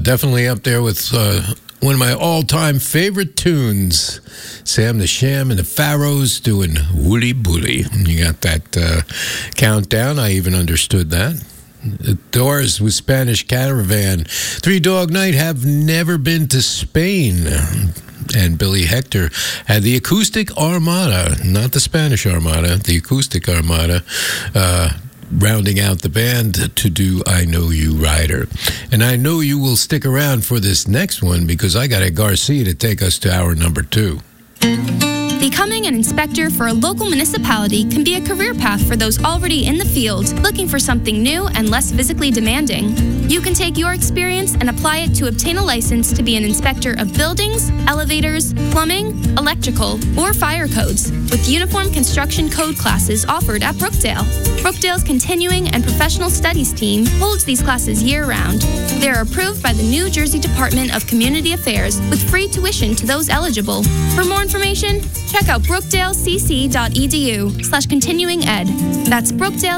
definitely up there with one of my all-time favorite tunes. Sam the Sham and the Pharaohs doing Woolly Bully. You got that countdown. I even understood that. The Doors with Spanish Caravan. Three Dog Night have never been to Spain. And Billy Hector had the Acoustic Armada, not the Spanish Armada, the Acoustic Armada, rounding out the band to do I Know You Rider. And I know you will stick around for this next one because I got a Garcia to take us to hour number 2. Becoming an inspector for a local municipality can be a career path for those already in the field, looking for something new and less physically demanding. You can take your experience and apply it to obtain a license to be an inspector of buildings, elevators, plumbing, electrical, or fire codes, with uniform construction code classes offered at Brookdale. Brookdale's Continuing and Professional Studies team holds these classes year-round. They are approved by the New Jersey Department of Community Affairs with free tuition to those eligible. For more information, check out brookdalecc.edu/continuing-ed. That's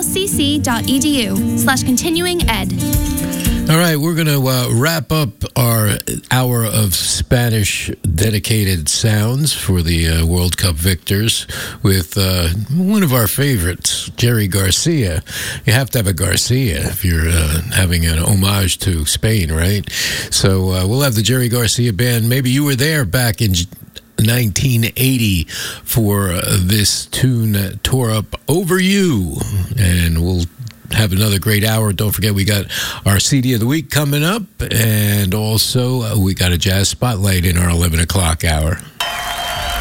brookdalecc.edu/continuing-ed. All right, we're going to wrap up our hour of Spanish dedicated sounds for the World Cup victors with one of our favorites, Jerry Garcia. You have to have a Garcia if you're having an homage to Spain, right? So we'll have the Jerry Garcia band. Maybe you were there back in 1980 for this tune that tore up Over You, and we'll have another great hour. Don't forget we got our CD of the week coming up, and also we got a jazz spotlight in our 11 o'clock hour.